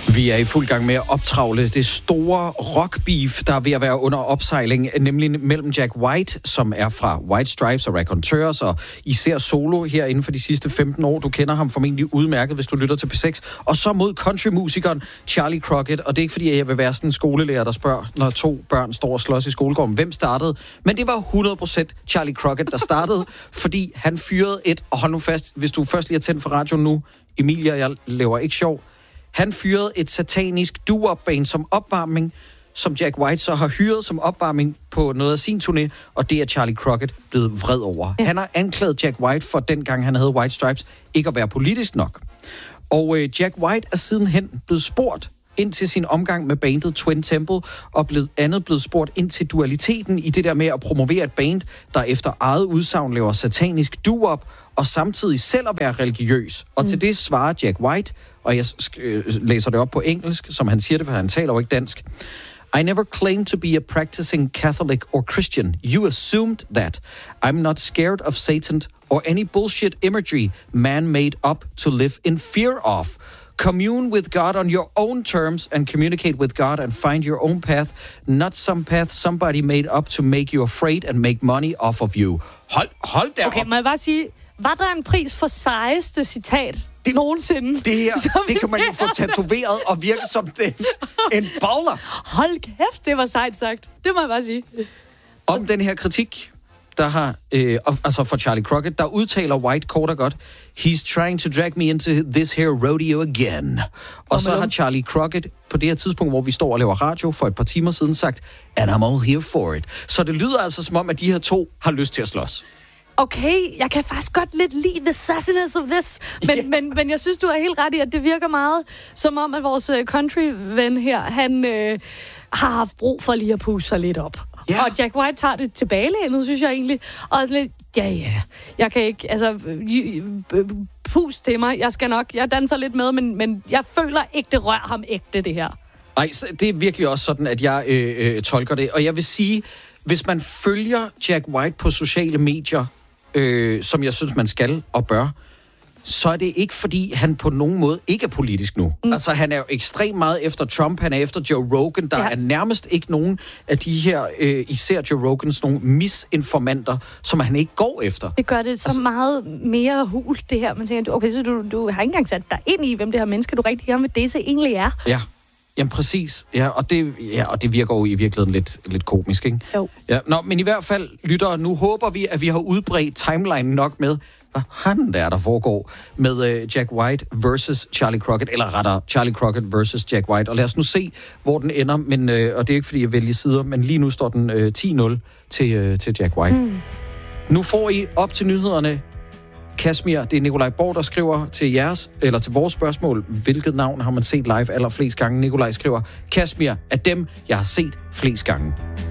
Vi er i fuld gang med at optravle det store rockbeef, der er ved at være under opsejling, nemlig mellem Jack White, som er fra White Stripes og Raconteurs, og især solo her inden for de sidste 15 år. Du kender ham formentlig udmærket, hvis du lytter til P6. Og så mod countrymusikeren Charlie Crockett. Og det er ikke fordi, jeg vil være sådan en skolelærer, der spørger, når to børn står og slås i skolegården, hvem startede? Men det var 100% Charlie Crockett, der startede, fordi han fyrede og hold nu fast, hvis du først lige har tændt for radioen nu, Emilia, jeg laver ikke sjov. Han fyrede et satanisk doo-wop-band som opvarmning, som Jack White så har hyret som opvarmning på noget af sin turné, og det er Charlie Crockett blevet vred over. Ja. Han har anklaget Jack White for dengang han havde White Stripes ikke at være politisk nok. Og Jack White er sidenhen blevet spurgt ind til sin omgang med bandet Twin Temple, og blevet spurgt ind til dualiteten i det der med at promovere et band, der efter eget udsagn laver satanisk doo-wop, og samtidig selv at være religiøs. Og til det svarer Jack White, og jeg læser det op på engelsk, som han siger det, for han taler jo ikke dansk. I never claimed to be a practicing Catholic or Christian. You assumed that. I'm not scared of Satan or any bullshit imagery man made up to live in fear of. Commune with God on your own terms and communicate with God and find your own path, not some path somebody made up to make you afraid and make money off of you. Hold der Okay, op. må jeg bare sige, var der en pris for sejeste citat nogensinde? Det her, det kan man jo få tatoveret og virke som en baller. Hold kæft, det var sejt sagt. Det må jeg bare sige. Om den her kritik, der har, altså for Charlie Crockett, der udtaler White kort og godt, he's trying to drag me into this here rodeo again. Og så har Charlie Crockett på det her tidspunkt, hvor vi står og laver radio for et par timer siden, sagt, and I'm all here for it. Så det lyder altså som om, at de her to har lyst til at slås. Okay, jeg kan faktisk godt lidt lide the sassiness of this, men jeg synes, du er helt ret i, at det virker meget som om, at vores country-ven her, han har haft brug for lige at puste sig lidt op. Yeah. Og Jack White tager det tilbagelænet, synes jeg egentlig. Og lidt, jeg kan ikke, altså, pust til mig, jeg danser lidt med, men jeg føler ikke, det rører ham ægte, det her. Nej, det er virkelig også sådan, at jeg tolker det. Og jeg vil sige, hvis man følger Jack White på sociale medier, som jeg synes, man skal og bør, så er det ikke, fordi han på nogen måde ikke er politisk nu. Altså, han er jo ekstremt meget efter Trump, han er efter Joe Rogan. Der er nærmest ikke nogen af de her, især Joe Rogans, nogle misinformanter, som han ikke går efter. Det gør det så meget mere hult, det her. Man tænker, okay, så du har ikke engang sat dig ind i, hvem det her menneske, du rigtig gerne vil disse egentlig er. Ja. Jamen præcis, og det virker jo i virkeligheden lidt komisk, ikke? Jo. Ja, men i hvert fald, lyttere, nu håber vi, at vi har udbredt timeline nok med, hvad han der foregår med Jack White versus Charlie Crockett, eller rettere Charlie Crockett versus Jack White. Og lad os nu se, hvor den ender, men, og det er ikke, fordi jeg vælger sider, men lige nu står den 10-0 til Jack White. Nu får I op til nyhederne. Kashmir, det er Nikolaj Borg, der skriver til til vores spørgsmål, hvilket navn har man set live allerflest gange? Nikolaj skriver, Kashmir er dem, jeg har set flest gange.